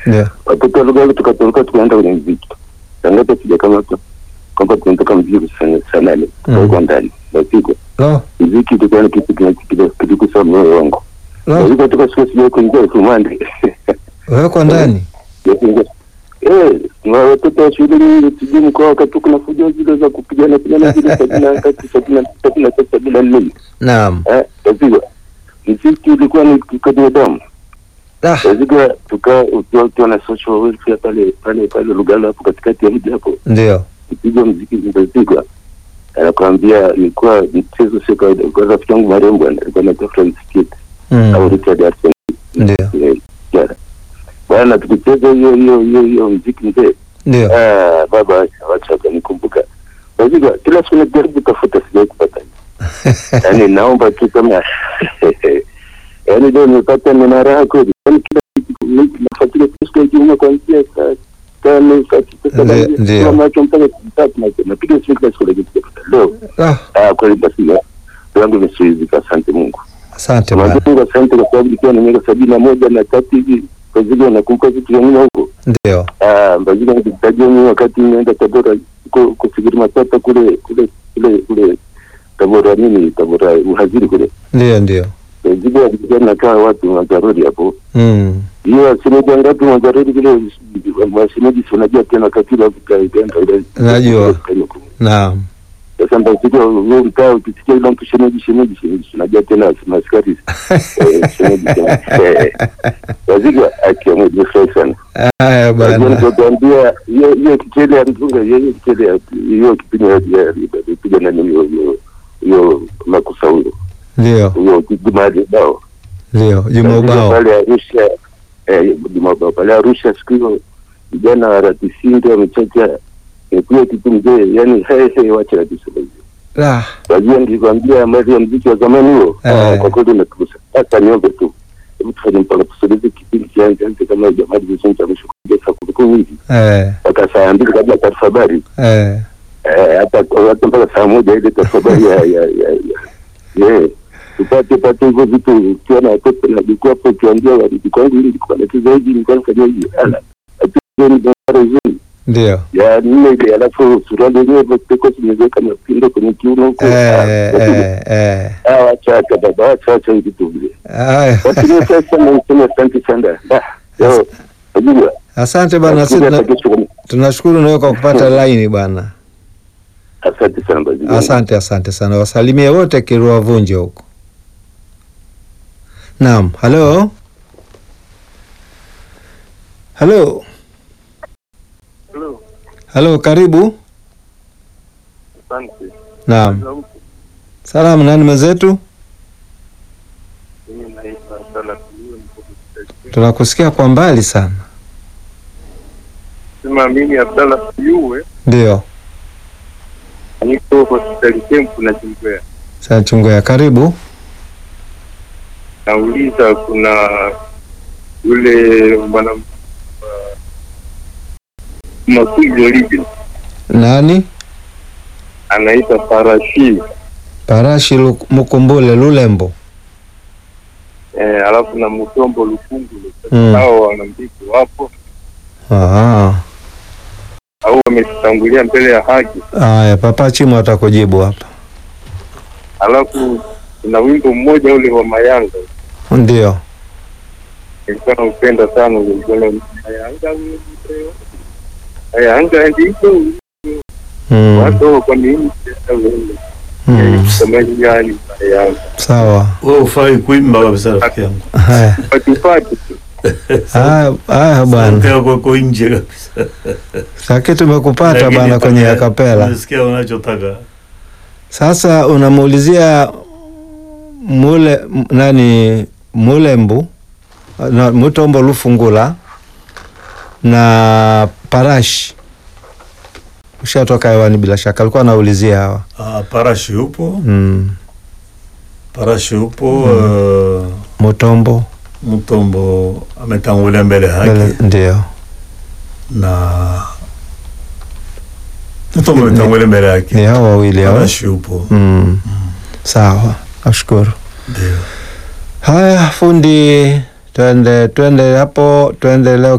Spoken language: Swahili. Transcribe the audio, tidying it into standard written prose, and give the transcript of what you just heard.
Ndio. Watoto Lugalo tukatoroka tukaenda kwenye muziki. Tangaza sija kama hapo. Kwamba tunataka muziki sana kwa ndani. Basi muziki tukana kitu kusema moyo wangu. Ndio kutoka siku kuingia kumande. Wewe kwa ndani? Na watoto wa shule tujui mkoa wakati kuna fujo zile za kupigana zile sabina nini. Naam. Basi muziki ulikuwa ni kwenye damu. Basi tukawa na social welfare pale Lugalo hapo katikati ya mji hapo. Ndio. Kupiga muziki zinapigwa. Anakuambia ilikuwa mchezo sio kawaida. Kwa rafiki yangu marembo alikuwa anatafuta muziki. Au Richard Arson. Ndio. Bwana tukicheza hiyo muziki mzee. Ndio. Baba acha kunikumbuka. Basi kila siku najaribu kutafuta sija kupata. Yaani naomba tu kama yaani ndio nipate na raha kweli. Kila siku nafuatilia siku hiyo kuanzia kama macho mpaka tatu napiga siku kila siku leo. Kweli basi yangu ni asante Mungu. Asante bwana. Mungu asante kwa sababu ilikuwa ni miaka 71 na 3 hivi. Kwa hivyo nakumbuka vitu vingine huko. Ndio. Mbazika nitajeni wakati nienda Tabora kufikiri matata kule Tabora uhaziri kule. Ndio. Zile vijana kaa watu mazaruri hapo. Hiyo asimeja ngapi mazaruri vile wasimeji unajua tena katila vikaenda ile. Najua. Naam. Sasa mbazika wewe mtaa ukisikia ile mtu shemeji unajua tena askari. Shemeji. Waziri akiamua sana. Haya bwana. Ndio hiyo kitele ya mtunga hiyo kipindi ya piga na hiyo makusaundo. Ndio. Hiyo Jumaji bao. Ndio, Jumaubao. Pale Arusha Jumaubao pale Arusha siku vijana wa RTC ndio wamechacha pia kitu mzee yani wacha kabisa. Wajua nilikwambia mali ya muziki wa zamani huo kwa kweli natukusa. Hata niombe tu mtafanya mpaka tusubiri kipindi kianze kama jamaa hizo cha mwisho kwa kuliko hivi. Mpaka saa 2 kabla ya habari. Hata mpaka saa 1 ile habari ya tupate hivyo vitu kiona watoto na jikwa hapo kiambia waridi kwangu ili kwa tatizo hivi nilikuwa nafanya hivi. Ndio. Ya nime ile alafu suruali yenyewe kwa nimeweka mapindo kwenye kiuno huko. Acha baba acha vitu vile. Lakini sasa nasema asante sana. Asante bwana, tunashukuru nawe kwa kupata line bwana. Asante sana bwana. Asante sana. Wasalimie wote Kirua Vunje huko. Naam, Hello, karibu. Asante. Naam. Salamu, nani mwenzetu? Mimi naitwa Abdalla. Tunakusikia kwa mbali sana. Sema mimi Abdalla Yue. Ndio. Niko hospitali Kempu na Chungwea. Sasa Chungwea, karibu. Nauliza kuna yule bwana Makuzi Origin. Nani? Anaitwa Parashi Mukumbule Lulembo. Alafu na Mutombo Lukungu. Hao wanambiki wapo. Au wametangulia mbele ya haki. Haya, Papa Chimo atakujibu hapa. Alafu kuna wimbo mmoja ule wa Mayanga. Ndio. Nilikuwa naupenda sana ule Mayanga ndiko. Watu kwa nini sasa wewe? Sawa. Wewe ufai kuimba kabisa rafiki yangu. Haya. Patipati. Bwana. Kwa nje kabisa. Sasa tumekupata bwana kwenye akapela. Unasikia unachotaka. Sasa unamuulizia Mulembu na Mutombo Lufungula na Parashi. Ushatoka hewani bila shaka, alikuwa anaulizia hawa. Parashi yupo. Parashi yupo. Mutombo ametangulia mbele haki. Ndio. Na Mutombo ametangulia mbele haki. Ni hao wawili hao. Parashi yupo. Sawa, nashukuru. Ndio. Haya fundi, twende hapo, tuende leo